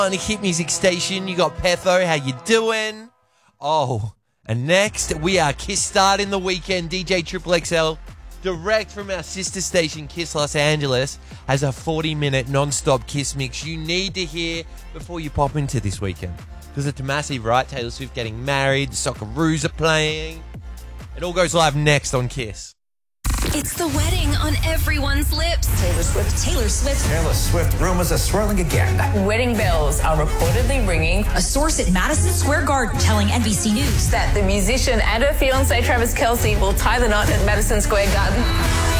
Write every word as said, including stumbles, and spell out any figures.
On a hit music station, you got Petho. How you doing? Oh, and next we are Kiss starting the weekend. D J Triple X L, direct from our sister station Kiss Los Angeles, has a forty-minute non-stop Kiss mix you need to hear before you pop into this weekend. Because it's massive, right? Taylor Swift getting married, the Socceroos are playing. It all goes live next on Kiss. It's the wedding on everyone's lips. Taylor Swift. Taylor Swift. Taylor Swift rumors are swirling again. Wedding bells are reportedly ringing. A source at Madison Square Garden telling N B C News that the musician and her fiancé Travis Kelce will tie the knot at Madison Square Garden.